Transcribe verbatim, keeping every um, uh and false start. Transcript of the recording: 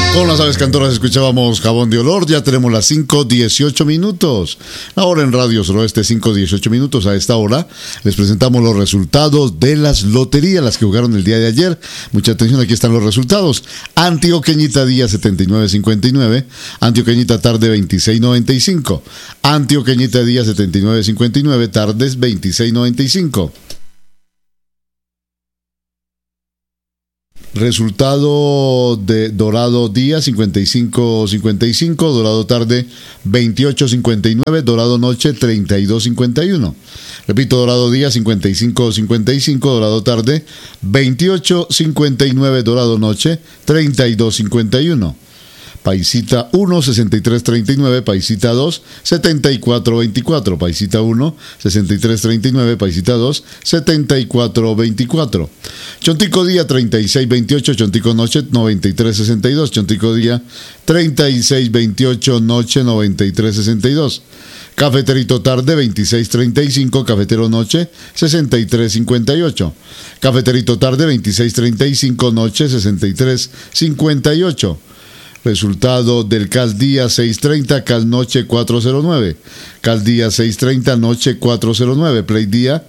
Con las aves cantoras escuchábamos Jabón de Olor. Ya tenemos las cinco dieciocho minutos. Ahora en Radio Suroeste, cinco dieciocho minutos. A esta hora les presentamos los resultados de las loterías, las que jugaron el día de ayer. Mucha atención, aquí están los resultados. Antioqueñita día setenta y nueve cincuenta y nueve. Antioqueñita tarde veintiséis noventa y cinco. Antioqueñita día setenta y nueve cincuenta y nueve. Tardes veintiséis noventa y cinco. Resultado de Dorado día cincuenta y cinco cincuenta y cinco, Dorado tarde veintiocho cincuenta y nueve, Dorado noche treinta y dos cincuenta y uno. Repito, Dorado día cincuenta y cinco cincuenta y cinco, Dorado tarde veintiocho cincuenta y nueve, Dorado noche treinta y dos cincuenta y uno. Paisita uno, sesenta y tres treinta y nueve, Paisita dos, setenta y cuatro veinticuatro, Paisita uno, sesenta y tres treinta y nueve, Paisita dos, setenta y cuatro veinticuatro. Chontico día treinta y seis veintiocho, Chontico noche noventa y tres sesenta y dos, Chontico día treinta y seis veintiocho, noche noventa y tres sesenta y dos. Cafeterito tarde veintiséis treinta y cinco, Cafetero noche sesenta y tres cincuenta y ocho. Cafeterito tarde veintiséis treinta y cinco, noche sesenta y tres cincuenta y ocho. Resultado del Cal día seis treinta, Cal noche cuatrocientos nueve. Cal día seis treinta, noche cuatrocientos nueve. Play día